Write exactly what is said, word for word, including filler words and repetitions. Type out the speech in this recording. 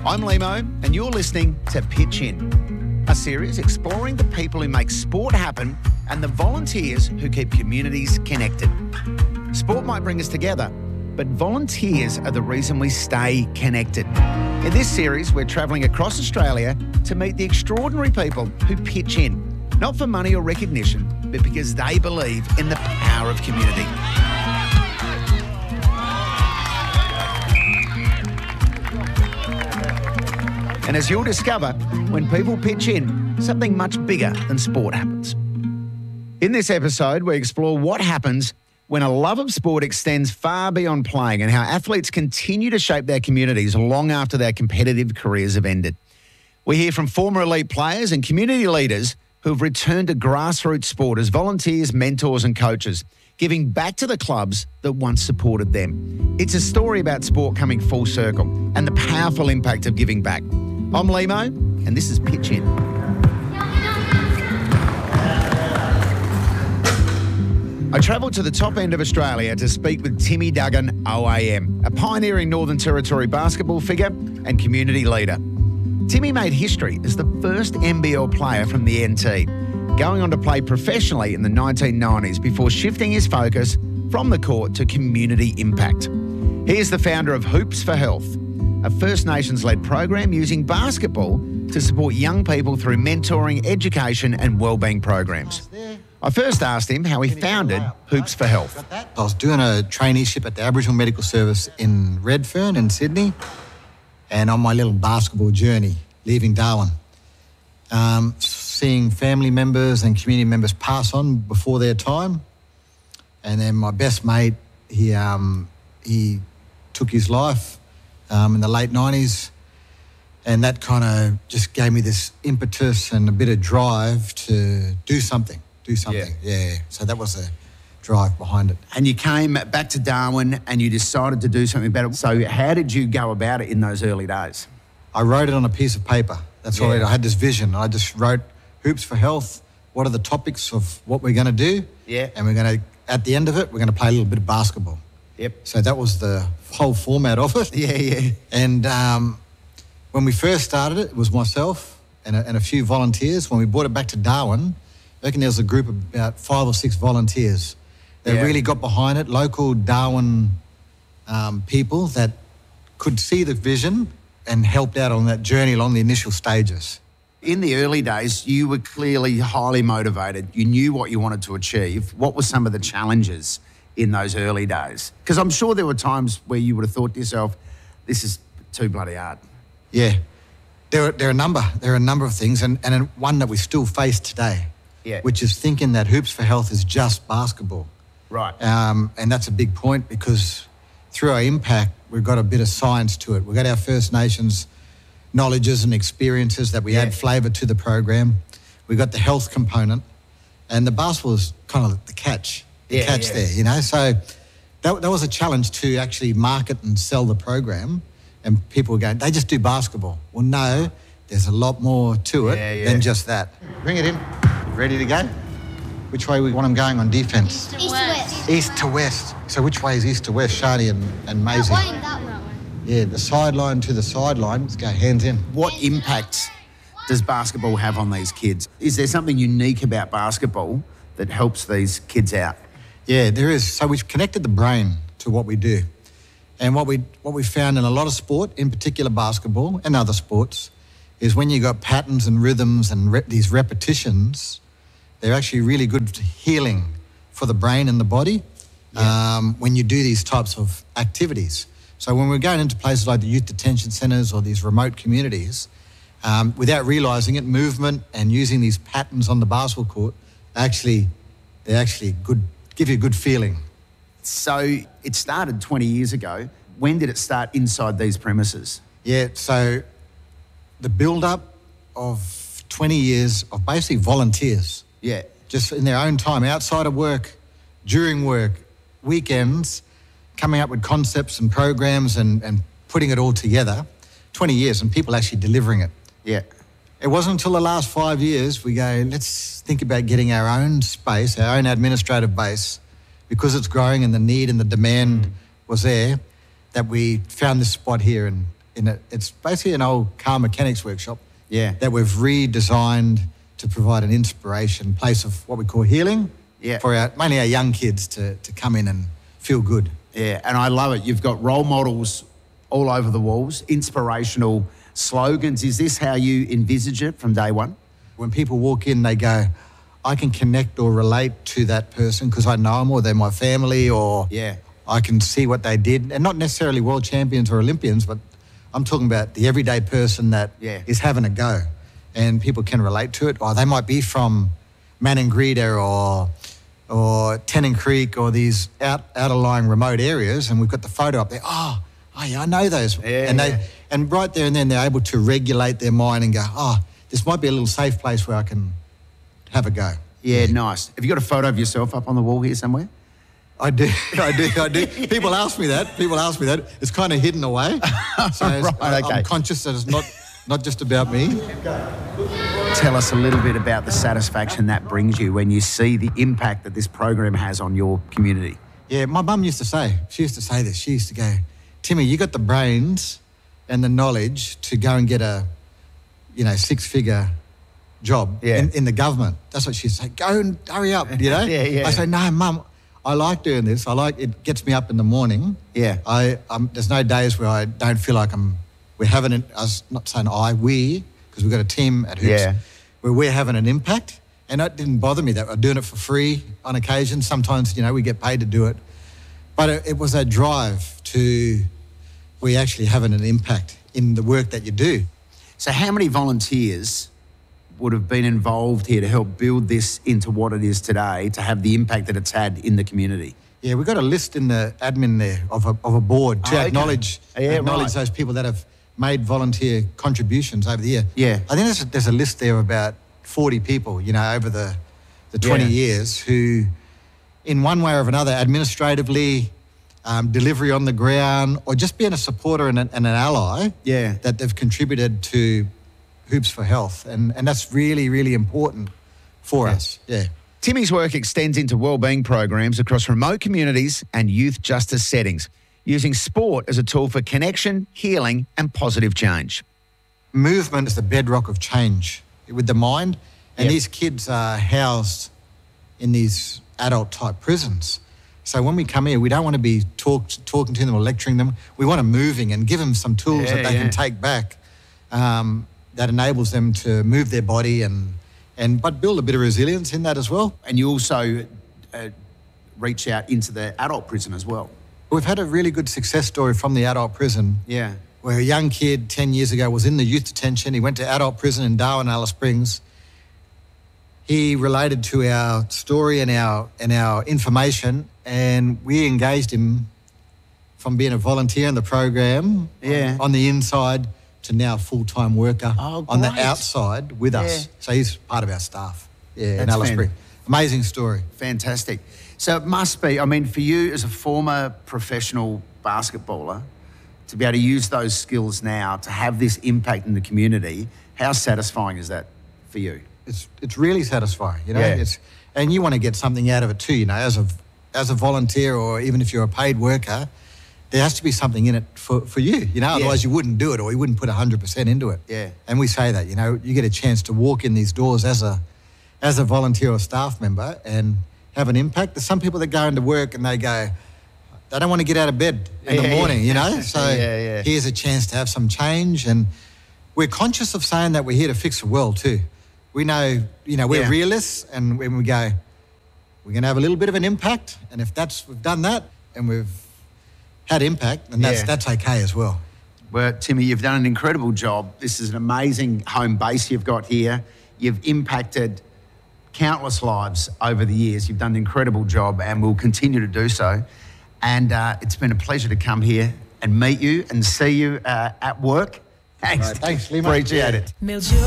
I'm Limo, and you're listening to Pitch In, a series exploring the people who make sport happen and the volunteers who keep communities connected. Sport might bring us together, but volunteers are the reason we stay connected. In this series, we're travelling across Australia to meet the extraordinary people who pitch in, not for money or recognition, but because they believe in the power of community. And as you'll discover, when people pitch in, something much bigger than sport happens. In this episode, we explore what happens when a love of sport extends far beyond playing and how athletes continue to shape their communities long after their competitive careers have ended. We hear from former elite players and community leaders who have returned to grassroots sport as volunteers, mentors and coaches, giving back to the clubs that once supported them. It's a story about sport coming full circle and the powerful impact of giving back. I'm Limo, and this is Pitch In. I travelled to the top end of Australia to speak with Timmy Duggan, O A M, a pioneering Northern Territory basketball figure and community leader. Timmy made history as the first N B L player from the N T, going on to play professionally in the nineteen nineties before shifting his focus from the court to community impact. He is the founder of Hoops for Health, a First Nations-led program using basketball to support young people through mentoring, education and wellbeing programs. I first asked him how he founded Hoops for Health. I was doing a traineeship at the Aboriginal Medical Service in Redfern in Sydney, and on my little basketball journey, leaving Darwin, um, seeing family members and community members pass on before their time. And then my best mate, he um, he took his life um, in the late nineties, and that kind of just gave me this impetus and a bit of drive to do something, do something. Yeah. yeah. So that was the drive behind it. And you came back to Darwin and you decided to do something better. So how did you go about it in those early days? I wrote it on a piece of paper. That's all. Yeah. I had this vision. I just wrote Hoops for Health. What are the topics of what we're going to do? Yeah. And we're going to, at the end of it, we're going to play a little bit of basketball. Yep. So that was the whole format of it. Yeah, yeah. And um, when we first started it, it was myself and a, and a few volunteers. When we brought it back to Darwin, I reckon there was a group of about five or six volunteers that Yeah. really got behind it, local Darwin um, people that could see the vision and helped out on that journey along the initial stages. In the early days, you were clearly highly motivated. You knew what you wanted to achieve. What were some of the challenges in those early days? Because I'm sure there were times where you would have thought to yourself, this is too bloody hard. Yeah. There are, there are a number. There are a number of things, and, and one that we still face today, Yeah. which is thinking that Hoops for Health is just basketball. Right. Um, and that's a big point because through our impact, we've got a bit of science to it. We've got our First Nations knowledges and experiences that we Yeah. add flavour to the program. We've got the health component, and the basketball is kind of the catch, the Yeah, catch yeah. there, you know. So that, that was a challenge to actually market and sell the program, and people were going, they just do basketball. Well, no, there's a lot more to it Yeah, yeah. than just that. Bring it in. Ready to go? Which way we want them going on defence? East to west. East to west. So which way is east to west, Shani and, and Maisie? That way, that way. Yeah, the sideline to the sideline. Let's go hands in. What impact does basketball have on these kids? Is there something unique about basketball that helps these kids out? Yeah, there is. So we've connected the brain to what we do. And what we what we found in a lot of sport, in particular basketball and other sports, is when you got patterns and rhythms and re- these repetitions, they're actually really good healing for the brain and the body um, when you do these types of activities. So when we're going into places like the youth detention centres or these remote communities, um, without realising it, movement and using these patterns on the basketball court, actually, they actually good give you a good feeling. So it started twenty years ago. When did it start inside these premises? Yeah, so the build-up of twenty years of basically volunteers, Yeah. just in their own time, outside of work, during work, weekends, coming up with concepts and programs and, and putting it all together, twenty years, and people actually delivering it. Yeah. It wasn't until the last five years we go, let's think about getting our own space, our own administrative base, because it's growing and the need and the demand was there, that we found this spot here in, in it. It's basically an old car mechanics workshop Yeah. that we've redesigned to provide an inspiration, place of what we call healing Yeah. for our, mainly our young kids to, to come in and feel good. Yeah, and I love it. You've got role models all over the walls, inspirational slogans. Is this how you envisage it from day one? When people walk in, they go, I can connect or relate to that person because I know them or they're my family, or Yeah. I can see what they did. And not necessarily world champions or Olympians, but I'm talking about the everyday person that Yeah. is having a go. And people can relate to it. Or they might be from Maningrida or or Tennant Creek or these out, out-of-lying remote areas, and we've got the photo up there. Oh, oh yeah, I know those. Yeah, and they yeah. and right there and then they're able to regulate their mind and go, oh, this might be a little safe place where I can have a go. Yeah, nice. Have you got a photo of yourself up on the wall here somewhere? I do, I do, I do. People ask me that. People ask me that. It's kind of hidden away. So it's- Right, okay. I'm conscious that it's not, not just about me. Tell us a little bit about the satisfaction that brings you when you see the impact that this program has on your community. Yeah, my mum used to say, she used to say this. She used to go, Timmy, you got the brains and the knowledge to go and get a, you know, six-figure job Yeah. in, in the government. That's what she'd say. Go and hurry up, you know? Yeah, yeah. I say, no, mum, I like doing this. I like, it gets me up in the morning. Yeah. I, um, there's no days where I don't feel like I'm, we're having, an, I was not saying I, we, because we've got a team at Hoops, Yeah. where we're having an impact. And it didn't bother me that we're doing it for free on occasion. Sometimes, you know, we get paid to do it. But it, it was a drive to, we actually having an impact in the work that you do. So how many volunteers would have been involved here to help build this into what it is today, to have the impact that it's had in the community? Yeah, we've got a list in the admin there of a, of a board to Oh, okay. acknowledge, Yeah, acknowledge right. those people that have made volunteer contributions over the year. Yeah. I think there's a, there's a list there of about forty people, you know, over the, the twenty Yeah. years who, in one way or another, administratively, um, delivery on the ground, or just being a supporter and an, and an ally, Yeah. that they've contributed to Hoops for Health. And, and that's really, really important for us. Yeah. Timmy's work extends into wellbeing programs across remote communities and youth justice settings, using sport as a tool for connection, healing, and positive change. Movement is the bedrock of change with the mind. And Yep. these kids are housed in these adult-type prisons. So when we come here, we don't want to be talk, talking to them or lecturing them. We want them moving and give them some tools Yeah, that they yeah. can take back um, that enables them to move their body and, and but build a bit of resilience in that as well. And you also uh, reach out into the adult prison as well. We've had a really good success story from the adult prison. Yeah. Where a young kid ten years ago was in the youth detention. He went to adult prison in Darwin, Alice Springs. He related to our story and our and our information, and we engaged him from being a volunteer in the program Yeah. on, on the inside to now a full-time worker Oh, on the great. outside with Yeah. us. So he's part of our staff. Yeah, in That's Alice fan- Springs. Amazing story. Fantastic. So it must be, I mean, for you as a former professional basketballer, to be able to use those skills now, to have this impact in the community, how satisfying is that for you? It's it's really satisfying, you know. Yeah. It's and you want to get something out of it too, you know. As a as a volunteer, or even if you're a paid worker, there has to be something in it for, for you, you know. Otherwise, you wouldn't do it, or you wouldn't put a hundred percent into it. Yeah. And we say that, you know, you get a chance to walk in these doors as a as a volunteer or staff member and have an impact. There's some people that go into work and they go, they don't want to get out of bed in Yeah, the morning, yeah. you know. So Yeah, yeah. here's a chance to have some change, and we're conscious of saying that we're here to fix the world too. We know, you know, we're Yeah. realists, and when we go, we're going to have a little bit of an impact, and if that's we've done that and we've had impact, then that's Yeah. that's okay as well. Well, Timmy, you've done an incredible job. This is an amazing home base you've got here. You've impacted countless lives over the years. You've done an incredible job and will continue to do so. And uh, it's been a pleasure to come here and meet you and see you uh, at work. Thanks. Right, thanks, Lima. Appreciate Yeah. it. Melchior.